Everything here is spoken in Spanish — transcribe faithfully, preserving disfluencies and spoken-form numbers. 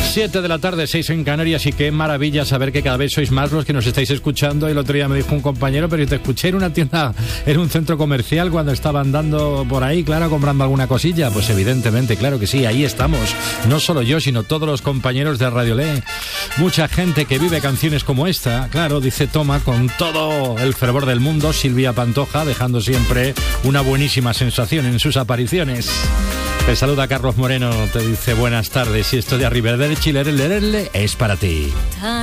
siete de la tarde, seis en Canarias, y qué maravilla saber que cada vez sois más los que nos estáis escuchando. El otro día me dijo un compañero, pero te escuché en una tienda, en un centro comercial cuando estaba andando por ahí, claro, comprando alguna cosilla. Pues evidentemente, claro que sí, ahí estamos. No solo yo, sino todos los compañeros de Radio Le. Mucha gente que vive canciones como esta, claro, dice Toma, con todo el fervor del mundo, Silvia Pantoja, dejando siempre una buenísima sensación en sus apariciones. Te saluda Carlos Moreno, te dice buenas tardes, y esto de Arrivederci Lerele es para ti.